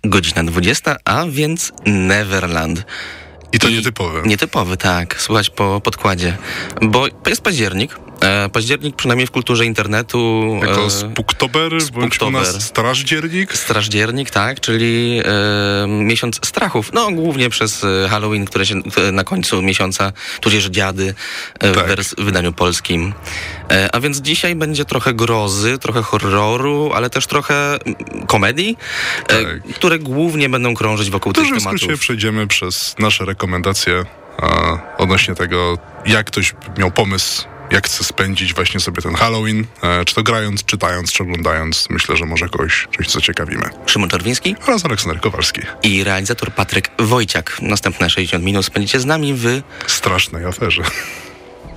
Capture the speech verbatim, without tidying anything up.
godzina dwudziesta, a więc Neverland. I to I nietypowy. Nietypowy, tak. Słuchać po podkładzie. Bo jest październik. E, październik przynajmniej w kulturze internetu... Jako e, Spooktober, bądź u nas Strażdziernik. Strażdziernik, tak, czyli e, miesiąc strachów. No głównie przez Halloween, które się na końcu miesiąca, tudzież dziady e, tak. w wers- wydaniu polskim. E, a więc dzisiaj będzie trochę grozy, trochę horroru, ale też trochę komedii, e, tak. które głównie będą krążyć wokół to, tych że tematów. W skrócie przejdziemy przez nasze rekomendacje a, odnośnie tego, jak ktoś miał pomysł, jak chce spędzić właśnie sobie ten Halloween, e, czy to grając, czytając, czy oglądając. Myślę, że może kogoś czymś zaciekawimy. Szymon Czerwiński oraz Aleksander Kowalski. I realizator Patryk Wojciak. Następne sześćdziesiąt minut spędzicie z nami w strasznej aferze.